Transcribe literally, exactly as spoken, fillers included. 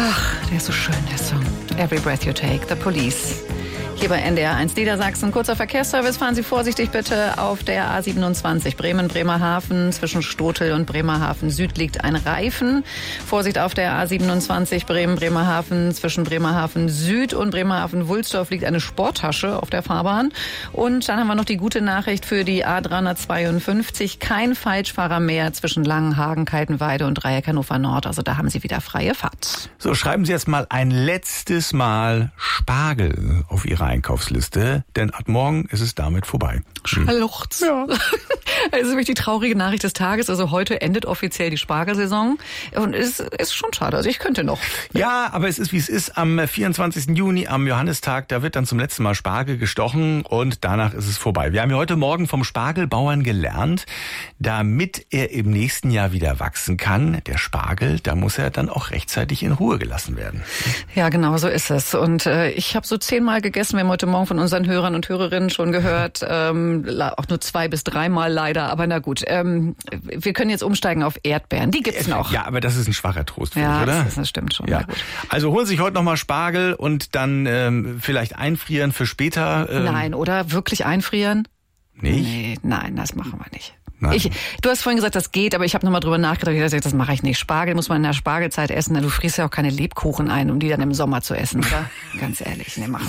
Ach, der ist so schön, der Song. Every Breath You Take, The Police. Hier bei N D R eins Niedersachsen. Kurzer Verkehrsservice. Fahren Sie vorsichtig bitte auf der A siebenundzwanzig Bremen-Bremerhaven. Zwischen Stotel und Bremerhaven Süd liegt ein Reifen. Vorsicht auf der A siebenundzwanzig Bremen-Bremerhaven. Zwischen Bremerhaven Süd und Bremerhaven-Wulsdorf liegt eine Sporttasche auf der Fahrbahn. Und dann haben wir noch die gute Nachricht für die A dreihundertzweiundfünfzig. Kein Falschfahrer mehr zwischen Langenhagen, Kaltenweide und Dreieck Hannover Nord. Also da haben Sie wieder freie Fahrt. So, schreiben Sie jetzt mal ein letztes Mal Spargel auf Ihre Einkaufsliste, denn ab morgen ist es damit vorbei. Schluchz. Ja. Das ist wirklich die traurige Nachricht des Tages. Also heute endet offiziell die Spargelsaison und es ist schon schade. Also ich könnte noch. Ja, aber es ist, wie es ist. Am vierundzwanzigsten Juni, am Johannistag, da wird dann zum letzten Mal Spargel gestochen und danach ist es vorbei. Wir haben ja heute Morgen vom Spargelbauern gelernt, damit er im nächsten Jahr wieder wachsen kann, der Spargel, da muss er dann auch rechtzeitig in Ruhe gelassen werden. Ja, genau so ist es. Und äh, ich habe so zehnmal gegessen. Wir haben heute Morgen von unseren Hörern und Hörerinnen schon gehört, ähm, auch nur zwei bis dreimal leider. Aber na gut, ähm, wir können jetzt umsteigen auf Erdbeeren. Die gibt's noch. Ja, aber das ist ein schwacher Trost für ja, dich, oder? Das, das stimmt schon. Ja. Ja, gut. Also holen Sie sich heute nochmal Spargel und dann ähm, vielleicht einfrieren für später. Ähm, Nein, oder wirklich einfrieren? Nicht? Nee, nein, das machen wir nicht. Nein. Ich, du hast vorhin gesagt, das geht, aber ich habe nochmal drüber nachgedacht. Ich dachte, das mache ich nicht. Spargel muss man in der Spargelzeit essen. Du frierst ja auch keine Lebkuchen ein, um die dann im Sommer zu essen, oder? Ganz ehrlich, nee, mach